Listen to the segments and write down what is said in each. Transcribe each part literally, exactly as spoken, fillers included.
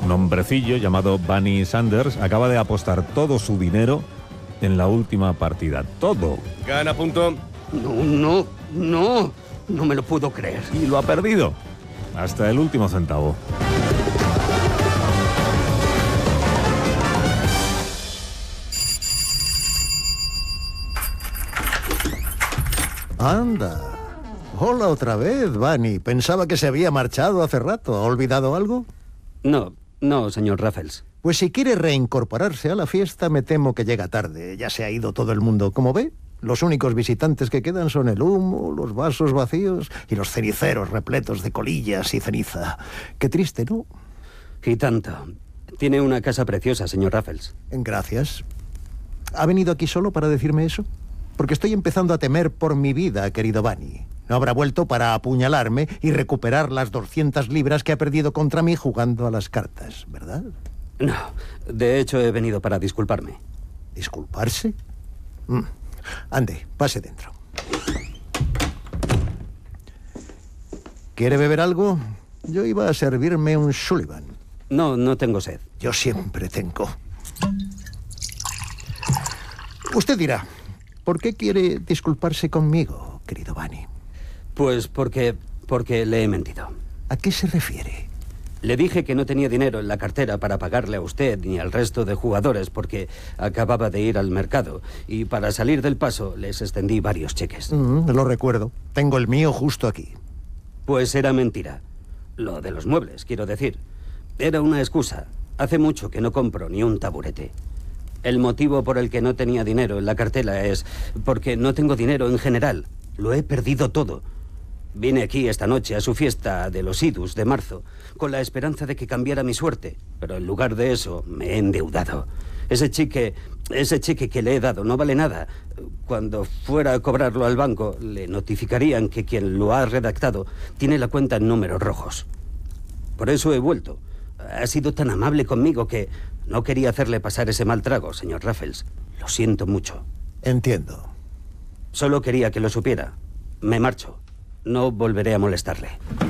un hombrecillo llamado Bunny Sanders, acaba de apostar todo su dinero en la última partida. Todo. Gana punto. No, no, no. No me lo puedo creer. Y lo ha perdido. Hasta el último centavo. Anda. Hola otra vez, Bunny. Pensaba que se había marchado hace rato. ¿Ha olvidado algo? No, no, señor Raffles. Pues si quiere reincorporarse a la fiesta, me temo que llega tarde. Ya se ha ido todo el mundo. Como ve, los únicos visitantes que quedan son el humo, los vasos vacíos y los ceniceros repletos de colillas y ceniza. Qué triste, ¿no? Y tanto. Tiene una casa preciosa, señor Raffles. Gracias. ¿Ha venido aquí solo para decirme eso? Porque estoy empezando a temer por mi vida, querido Bunny. No habrá vuelto para apuñalarme y recuperar las doscientas libras que ha perdido contra mí jugando a las cartas, ¿verdad? No, de hecho he venido para disculparme. ¿Disculparse? Mm. Ande, pase dentro. ¿Quiere beber algo? Yo iba a servirme un Sullivan. No, no tengo sed. Yo siempre tengo. Usted dirá, ¿por qué quiere disculparse conmigo, querido Bunny? Pues porque... porque le he mentido. ¿A qué se refiere? Le dije que no tenía dinero en la cartera para pagarle a usted ni al resto de jugadores porque acababa de ir al mercado y para salir del paso les extendí varios cheques. Mm, lo recuerdo. Tengo el mío justo aquí. Pues era mentira. Lo de los muebles, quiero decir. Era una excusa. Hace mucho que no compro ni un taburete. El motivo por el que no tenía dinero en la cartera es porque no tengo dinero en general. Lo he perdido todo. Vine aquí esta noche a su fiesta de los Idus de marzo con la esperanza de que cambiara mi suerte, pero en lugar de eso me he endeudado. Ese cheque, ese cheque que le he dado no vale nada. Cuando fuera a cobrarlo al banco, le notificarían que quien lo ha redactado tiene la cuenta en números rojos. Por eso he vuelto. Ha sido tan amable conmigo que no quería hacerle pasar ese mal trago, señor Raffles. Lo siento mucho. Entiendo. Solo quería que lo supiera. Me marcho. No volveré a molestarle.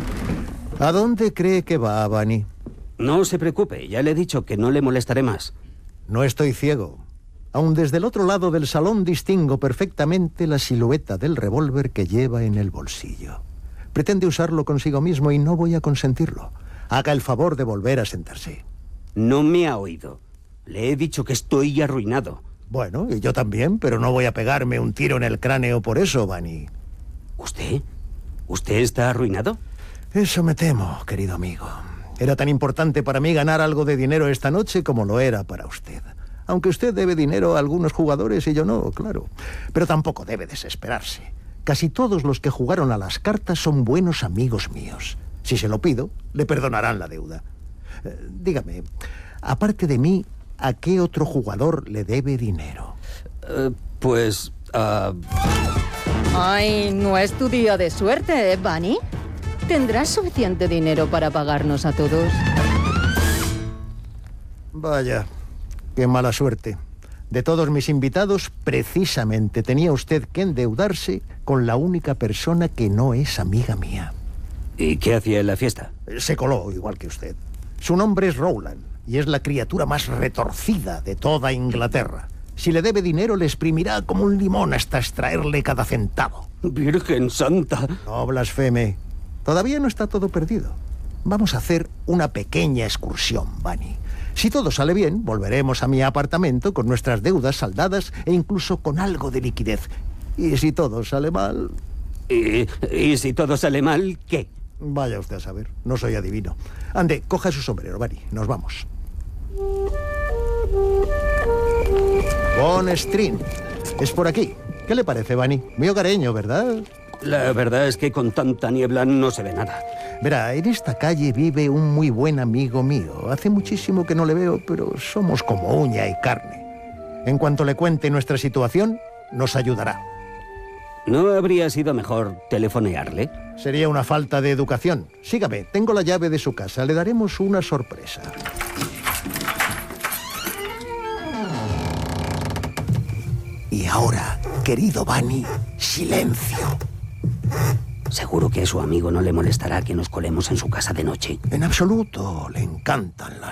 ¿A dónde cree que va, Bunny? No se preocupe, ya le he dicho que no le molestaré más. No estoy ciego. Aun desde el otro lado del salón distingo perfectamente la silueta del revólver que lleva en el bolsillo. Pretende usarlo consigo mismo y no voy a consentirlo. Haga el favor de volver a sentarse. No me ha oído. Le he dicho que estoy arruinado. Bueno, y yo también, pero no voy a pegarme un tiro en el cráneo por eso, Bunny. ¿Usted? ¿Usted está arruinado? Eso me temo, querido amigo. Era tan importante para mí ganar algo de dinero esta noche como lo era para usted. Aunque usted debe dinero a algunos jugadores y yo no, claro. Pero tampoco debe desesperarse. Casi todos los que jugaron a las cartas son buenos amigos míos. Si se lo pido, le perdonarán la deuda. Eh, dígame, aparte de mí, ¿a qué otro jugador le debe dinero? Uh, pues... Uh... Ay, no es tu día de suerte, ¿eh, Bunny? ¿Tendrás suficiente dinero para pagarnos a todos? Vaya, qué mala suerte. De todos mis invitados, precisamente tenía usted que endeudarse con la única persona que no es amiga mía. ¿Y qué hacía en la fiesta? Se coló, igual que usted. Su nombre es Rowland, y es la criatura más retorcida de toda Inglaterra. Si le debe dinero, le exprimirá como un limón hasta extraerle cada centavo. ¡Virgen Santa! No blasfeme. Todavía no está todo perdido. Vamos a hacer una pequeña excursión, Bunny. Si todo sale bien, volveremos a mi apartamento con nuestras deudas saldadas e incluso con algo de liquidez. Y si todo sale mal... ¿Y, y si todo sale mal, qué? Vaya usted a saber, no soy adivino. Ande, coja su sombrero, Bunny. Nos vamos. Bon Street. Es por aquí. ¿Qué le parece, Bunny? Muy hogareño, ¿verdad? La verdad es que con tanta niebla no se ve nada. Verá, en esta calle vive un muy buen amigo mío. Hace muchísimo que no le veo, pero somos como uña y carne. En cuanto le cuente nuestra situación, nos ayudará. ¿No habría sido mejor telefonearle? Sería una falta de educación. Sígame, tengo la llave de su casa. Le daremos una sorpresa. Y ahora, querido Bunny, silencio. ¿Seguro que a su amigo no le molestará que nos colemos en su casa de noche? En absoluto, le encantan las